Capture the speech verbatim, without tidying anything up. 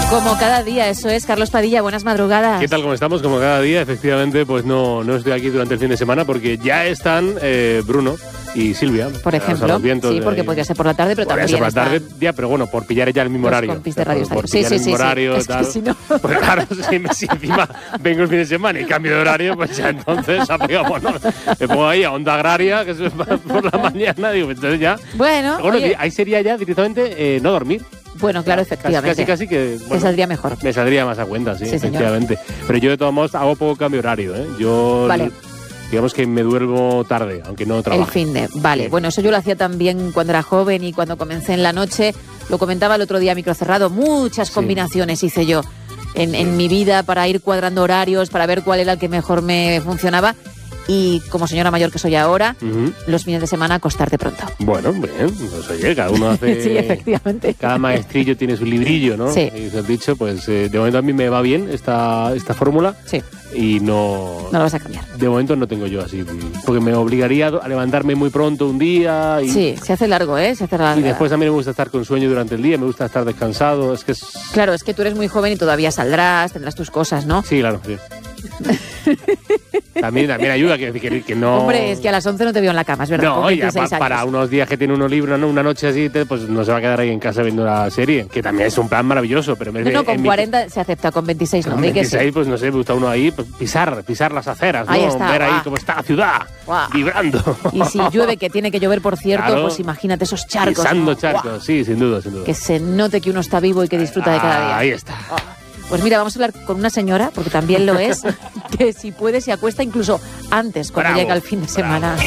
Como cada día, eso es. Carlos Padilla, buenas madrugadas. ¿Qué tal? ¿Cómo estamos? Como cada día, efectivamente, pues no, no estoy aquí durante el fin de semana porque ya están eh, Bruno y Silvia. Por ejemplo, sí, porque podría ser por la tarde, pero podría también ser por la tarde, ya, pero bueno, por pillar ya el mismo los horario. compis de Radio por, por sí, pillar sí, el mismo sí, horario, sí. Es tal. que si no... Pues claro, si, si encima vengo el fin de semana y cambio de horario, pues ya entonces, digamos, ¿no? Me pongo ahí a Onda Agraria, que es por la mañana, digo, entonces ya... Bueno, bueno oye, ahí sería ya directamente eh, no dormir. Bueno, claro, efectivamente. Casi, casi, casi que... Bueno, te saldría mejor. Me saldría más a cuenta, sí, sí efectivamente. Señor. Pero yo, de todos modos, hago poco cambio horario, ¿eh? Yo, vale. digamos que me duermo tarde, aunque no trabajo. El fin de... Vale. Sí. Bueno, eso yo lo hacía también cuando era joven y cuando comencé en la noche. Lo comentaba el otro día a micro cerrado. Muchas combinaciones sí. hice yo en, sí. en mi vida para ir cuadrando horarios, para ver cuál era el que mejor me funcionaba. Y como señora mayor que soy ahora, uh-huh. los fines de semana acostarte pronto. Bueno, bien, pues oye, cada uno hace... sí, efectivamente. Cada maestrillo tiene su librillo, ¿no? Sí. Y se has dicho, pues eh, de momento a mí me va bien esta, esta fórmula. Sí. Y no... No lo vas a cambiar. De momento no tengo yo así, porque me obligaría a levantarme muy pronto un día y... Sí, se hace largo, ¿eh? Se hace largo. Y después a mí me gusta estar con sueño durante el día, me gusta estar descansado, es que es... Claro, es que tú eres muy joven y todavía saldrás, tendrás tus cosas, ¿no? Sí, claro, sí. También, también ayuda, que, que, que no... Hombre, es que a las once no te veo en la cama, es verdad. No, ya pa, para unos días que tiene uno libre, ¿no? Una noche así, te, pues no se va a quedar ahí en casa viendo la serie, que también es un plan maravilloso, pero... No, no, con cuarenta mi... se acepta, con veintiséis no. Con veintiséis, sí. Pues no sé, me gusta uno ahí, pues, pisar, pisar las aceras, ¿no? Ahí está, ver guau. ahí cómo está la ciudad, guau. Vibrando. Y si llueve, que tiene que llover, por cierto, claro. Pues imagínate esos charcos. Pisando ¿no? charcos, guau. Sí, sin duda, sin duda. Que se note que uno está vivo y que disfruta ah, de cada día. Ahí está. Oh. Pues mira, vamos a hablar con una señora, porque también lo es, que si puede se acuesta incluso antes, cuando bravo, llega el fin de semana. Bravo.